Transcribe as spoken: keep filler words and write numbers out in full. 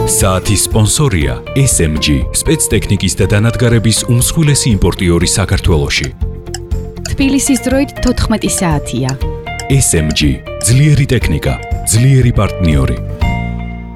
საათის სპონსორია ეს ემ ჯი, სპეცტექნიკის და დანადგარების უმსხვილესი იმპორტიორი საქართველოში. თბილისის დროით თოთხმეტი საათია. ეს ემ ჯი, ძლიერი ტექნიკა, ძლიერი პარტნიორი.